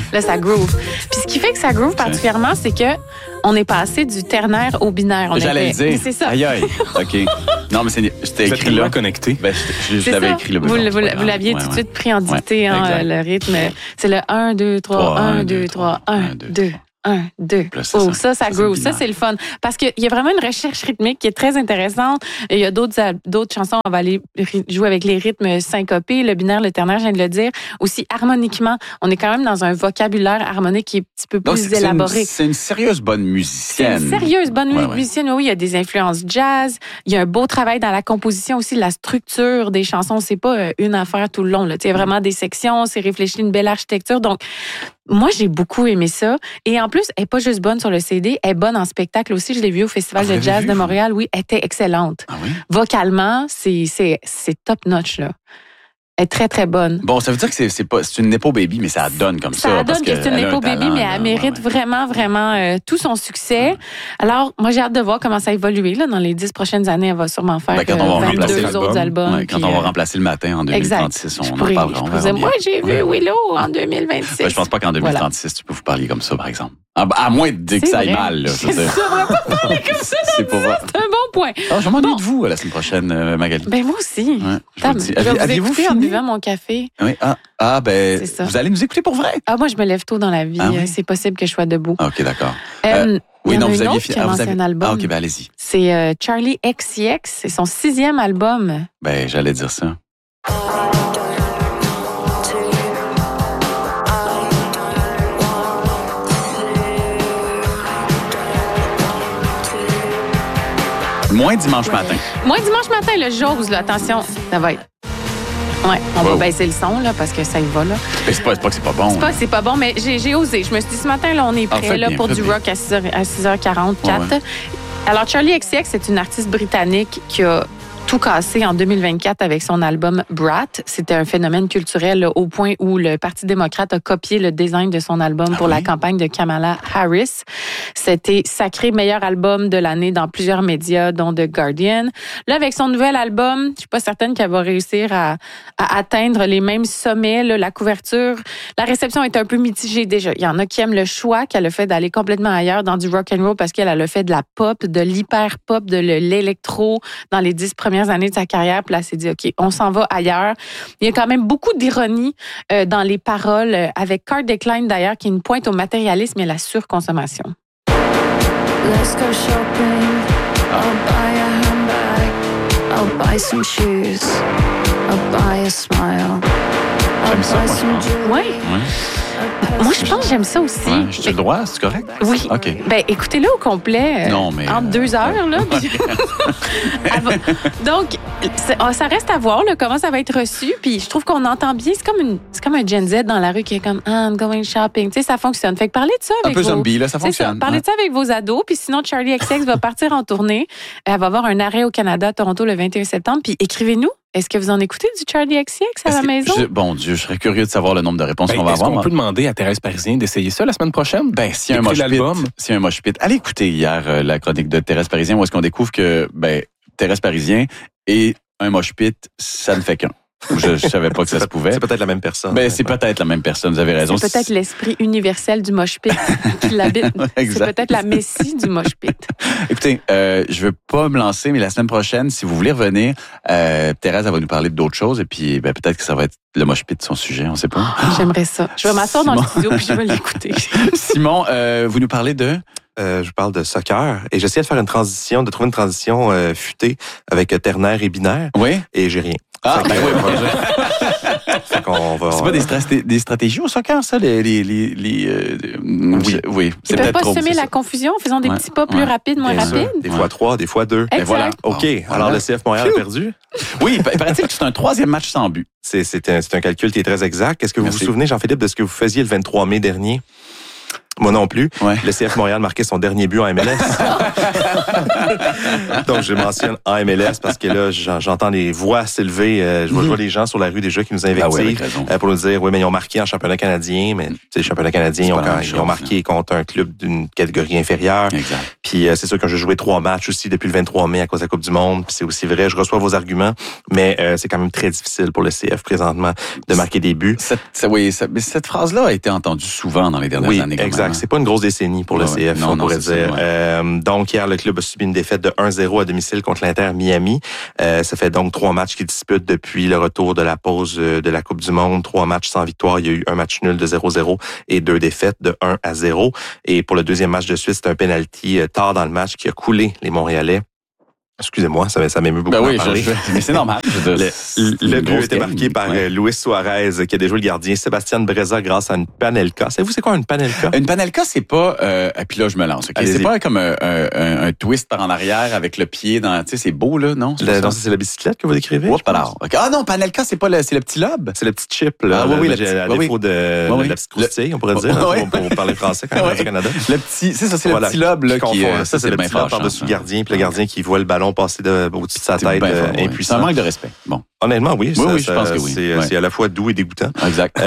Là, ça groove. Puis ce qui fait que ça groove particulièrement, c'est que on est passé du ternaire au binaire. J'allais le dire. C'est ça. Aïe, aïe. OK. Non, mais c'était écrit là. Connecté. Ben, je l'avais écrit là. Vous l'aviez tout de suite pris en dictée, le rythme. C'est le 1, 2, 3, 1, 2, 3, 1, 2. 1, 2. Oh, ça groove. Ça, c'est le fun. Parce qu'il y a vraiment une recherche rythmique qui est très intéressante. Il y a d'autres chansons, on va aller jouer avec les rythmes syncopés, le binaire, le ternaire, je viens de le dire. Aussi, harmoniquement, on est quand même dans un vocabulaire harmonique qui est un petit peu plus élaboré. C'est une sérieuse bonne musicienne. C'est une sérieuse bonne musicienne. Oui, il y a des influences jazz. Il y a un beau travail dans la composition aussi, la structure des chansons. C'est pas une affaire tout le long. Il y a vraiment des sections, c'est réfléchi, une belle architecture. Donc, moi, j'ai beaucoup aimé ça. Et en plus, elle n'est pas juste bonne sur le CD, elle est bonne en spectacle aussi. Je l'ai vue au Festival de jazz de Montréal. Oui, elle était excellente. Ah oui? Vocalement, c'est top notch, là. Elle est très, très bonne. Bon, ça veut dire que c'est une Nepo Baby, mais ça donne comme ça. Ça donne que c'est une Nepo Baby, mais elle mérite vraiment, vraiment tout son succès. Alors, moi, j'ai hâte de voir comment ça évolue. Là, dans les 10 prochaines années, elle va sûrement faire 22 autres albums. Quand on va remplacer le matin en 2036, on en parlera. Moi, j'ai vu Willow en 2026. Je pense pas qu'en 2036, tu peux vous parler comme ça, par exemple. À moins de dire que ça aille mal. Là, je ne devrais pas parler comme ça. C'est un bon point. Je m'ennuie de vous la semaine prochaine, Magali. Ben moi aussi. Ouais, Aviez-vous fini en buvant mon café? Oui. Vous allez nous écouter pour vrai? Moi, je me lève tôt dans la vie. C'est possible que je sois debout. OK, d'accord. Oui, non, vous aviez fini. Un album. OK, ben allez-y. C'est Charli XCX. C'est son 6e album. Ben, j'allais dire ça. Moins dimanche matin. Moins dimanche matin, le j'ose, là. Attention, ça va être. Ouais, on va baisser le son, là, parce que ça y va, là. Mais c'est pas que c'est pas bon. C'est pas que c'est pas bon, mais j'ai osé. Je me suis dit, ce matin, là, on est prêt, là, pour du rock à 6h44. Ouais. Alors, Charli XCX, c'est une artiste britannique qui a tout cassé en 2024 avec son album Brat. C'était un phénomène culturel là, au point où le Parti démocrate a copié le design de son album pour la campagne de Kamala Harris. C'était sacré meilleur album de l'année dans plusieurs médias, dont The Guardian. Là, avec son nouvel album, je suis pas certaine qu'elle va réussir à atteindre les mêmes sommets. Là, la couverture, la réception est un peu mitigée déjà. Il y en a qui aiment le choix qu'elle a fait d'aller complètement ailleurs dans du rock and roll parce qu'elle a fait de la pop, de l'hyper pop, de l'électro dans les 10 premières années de sa carrière, puis là, elle s'est dit, OK, on s'en va ailleurs. Il y a quand même beaucoup d'ironie dans les paroles, avec Card Decline, d'ailleurs, qui est une pointe au matérialisme et à la surconsommation. Let's go shopping. I'll buy a handbag. I'll buy some shoes. I'll buy a smile. I'll buy some jewelry. Ouais. Moi, je pense que j'aime ça aussi. Ouais, j'ai le droit, c'est correct? Oui. OK. Ben, écoutez-le au complet. Non, mais entre 2 heures, là. Donc, ça reste à voir, là, comment ça va être reçu. Puis, je trouve qu'on entend bien. C'est comme un Gen Z dans la rue qui est comme, I'm going shopping. Tu sais, ça fonctionne. Fait que parlez de ça avec un peu zombie, là, ça fonctionne. Parlez de ça avec vos ados. Puis, sinon, Charli XCX va partir en tournée. Elle va avoir un arrêt au Canada, à Toronto, le 21 septembre. Puis, écrivez-nous. Est-ce que vous en écoutez du Charli XCX à la maison? Bon Dieu, je serais curieux de savoir le nombre de réponses qu'on va avoir. Est-ce qu'on peut demander à Thérèse Parisien d'essayer ça la semaine prochaine? Ben, s'il y a un mosh pit. Allez écouter hier la chronique de Thérèse Parisien où est-ce qu'on découvre que, Thérèse Parisien et un mosh pit, ça ne fait qu'un. Je savais pas que ça se pouvait. C'est peut-être la même personne. C'est peut-être la même personne, vous avez raison. C'est peut-être l'esprit universel du mosh pit qui l'habite. C'est peut-être la messie du mosh pit. Écoutez, je veux pas me lancer, mais la semaine prochaine, si vous voulez revenir, Thérèse, elle va nous parler d'autres choses et puis peut-être que ça va être le mosh pit son sujet, on sait pas. J'aimerais ça. Je vais m'asseoir dans le studio puis je vais l'écouter. Simon, vous nous parlez de... je parle de soccer et j'essayais de faire de trouver une transition futée avec ternaire et binaire. Oui. Et j'ai rien. C'est pas des stratégies au soccer, ça? Oui. Ils peuvent pas semer la confusion en faisant des petits pas plus rapides, moins rapides? Des fois 3, des fois 2. Et voilà. OK. Alors, le CF Montréal a perdu? Oui, paraît-il que c'est un 3e match sans but. C'est un calcul qui est très exact. Est-ce que vous vous souvenez, Jean-Philippe, de ce que vous faisiez le 23 mai dernier? Moi non plus. Ouais. Le CF Montréal marquait son dernier but en MLS. Donc, je mentionne en MLS parce que là, j'entends les voix s'élever. Je vois les gens sur la rue déjà qui nous invectivent pour nous dire, oui, mais ils ont marqué en championnat canadien. Mais le championnat canadien, ils ont marqué contre un club d'une catégorie inférieure. Exact. Puis c'est sûr que j'ai joué 3 matchs aussi depuis le 23 mai à cause de la Coupe du Monde. Puis c'est aussi vrai, je reçois vos arguments, mais c'est quand même très difficile pour le CF présentement de marquer des buts. Cette phrase-là a été entendue souvent dans les dernières années. Exact. C'est pas une grosse décennie pour le CF, on pourrait dire. Donc, hier, le club a subi une défaite de 1-0 à domicile contre l'Inter Miami. Ça fait donc 3 matchs qu'il dispute depuis le retour de la pause de la Coupe du Monde. 3 matchs sans victoire. Il y a eu un match nul de 0-0 et 2 défaites de 1-0. Et pour le deuxième match de suite, c'est un penalty tard dans le match qui a coulé les Montréalais. Excusez-moi, ça m'émeut beaucoup. Oui, mais c'est normal. Le but a été marqué par Luis Suarez, qui a déjoué le gardien Sébastien Breza grâce à une panelka. Savez-vous c'est quoi une panelka? Une panelka, c'est pas... et puis là, je me lance. Okay? C'est pas comme un twist par en arrière avec le pied dans... Tu sais, c'est beau, là, non? Non, c'est la bicyclette que vous décrivez? Okay. Ah non, panelka, c'est pas c'est le petit lobe? C'est le petit chip, là. Ah oui, à défaut de la petite croustille, on pourrait dire, pour parler français quand même au Canada. Le petit... C'est ça, c'est le petit lobe, là, qui... Ça, c'est le petit lobe par-dessus le gardien, puis le gardien qui voit le ballon passer au-dessus de sa tête, impuissant. C'est un manque de respect. Bon. Honnêtement, oui. Je pense que oui. C'est à la fois doux et dégoûtant. Exact.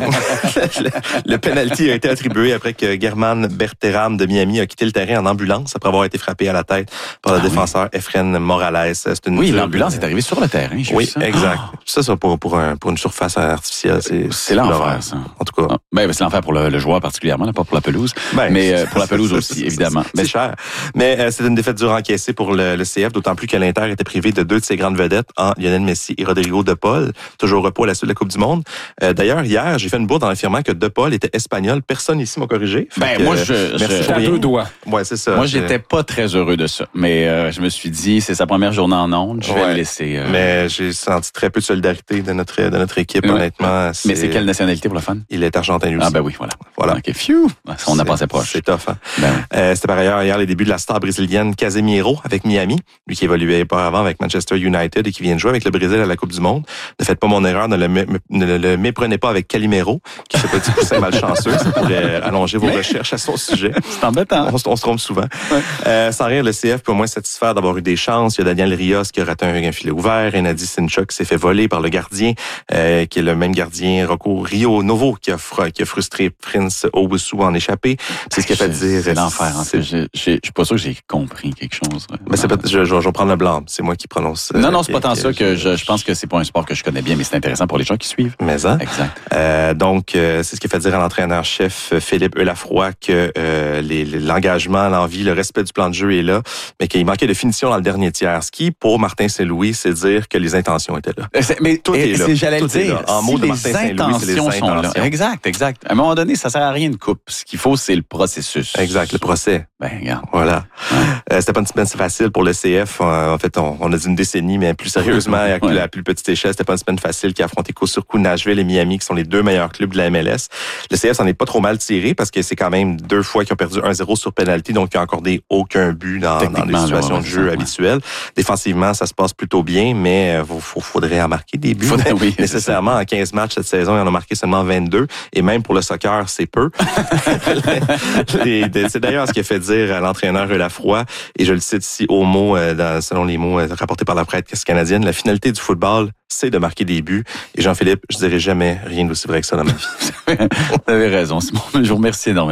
Le penalty a été attribué après que Germán Berterame de Miami a quitté le terrain en ambulance après avoir été frappé à la tête par le défenseur Efren Morales. L'ambulance est arrivée sur le terrain. Oui, exact. Ça, pour une surface artificielle, c'est l'enfer, ça. En tout cas. C'est l'enfer pour le joueur particulièrement, pas pour la pelouse. Mais pour la pelouse aussi, évidemment. C'est cher. Mais c'est une défaite dure encaissée pour le CF, d'autant plus que l'Inter était privé de 2 de ses grandes vedettes, Lionel Messi et Rodrigo De Paul, toujours au repos à la suite de la Coupe du Monde. D'ailleurs, hier, j'ai fait une bourde en affirmant que De Paul était espagnol. Personne ici m'a corrigé. Moi, merci pour 2 doigts. Ouais, c'est ça. Moi, j'étais pas très heureux de ça. Mais je me suis dit, c'est sa première journée en ondes, je vais le laisser. Mais j'ai senti très peu de solidarité de notre équipe, honnêtement. Mais c'est quelle nationalité pour le fun? Il est argentin aussi. Ah ben oui, voilà. OK, phew! On a passé proche. C'est tough, hein? C'était par ailleurs hier les débuts de la star brésilienne Casemiro avec Miami, lui qui évoluait auparavant avec Manchester United et qui vient de jouer avec le Brésil à la Coupe du Monde. Ne faites pas mon erreur, ne le méprenez pas avec Calimero, qui fait petit poussin malchanceux. Ça pourrait allonger vos recherches à son sujet. C'est embêtant. On se trompe souvent. Sans rire, le CF peut au moins satisfaire d'avoir eu des chances. Il y a Daniel Rios qui a raté un filet ouvert, Renadi Sinchuk qui s'est fait voler par le gardien, qui est le même gardien, Rocco Rio Novo, qui a frustré Prince Owusu en échappé. C'est ce qui a fait dire... C'est l'enfer. Je suis pas sûr que j'ai compris quelque chose. Mais je vais prendre le blanc. C'est moi qui prononce... Non, c'est pas tant ça que je pense que c'est pas un sport que je connais bien, mais c'est intéressant pour les gens qui suivent. Mais ça. Exact. Donc, c'est ce qui fait dire à l'entraîneur-chef Philippe Eulafroy que l'engagement, l'envie, le respect du plan de jeu est là, mais qu'il manquait de finition dans le dernier tiers. Ce qui, pour Martin Saint-Louis, c'est dire que les intentions étaient là. Mais tout est là. J'allais le dire. En mots de Martin Saint-Louis, c'est les intentions. Là. Exact. À un moment donné, ça sert à rien de coupe. Ce qu'il faut, c'est le processus. Exact, le procès. Regarde. Voilà. C'était pas une semaine facile pour le CF. En fait, on a dit une décennie, mais plus sérieusement, à la plus petite échelle, c'était pas une semaine facile qui a affronté coup sur coup Nashville et Miami, qui sont les 2 meilleurs clubs de la MLS. Le CF s'en est pas trop mal tiré parce que c'est quand même 2 fois qu'ils ont perdu 1-0 sur penalty, donc ils ont accordé aucun but dans des situations de jeu habituelles. Défensivement, ça se passe plutôt bien, mais faudrait en marquer des buts. Nécessairement, en 15 matchs cette saison, ils en ont marqué seulement 22. Et même pour le soccer, c'est peu. C'est d'ailleurs ce qui a fait dire à l'entraîneur Eulafroy, et je le cite ici au mot, selon les mots rapportés par la presse canadienne, la finalité du football, c'est de marquer des buts. Et Jean-Philippe, je dirais jamais rien d'aussi vrai que ça dans ma vie. Vous avez raison, Simon. Je vous remercie énormément.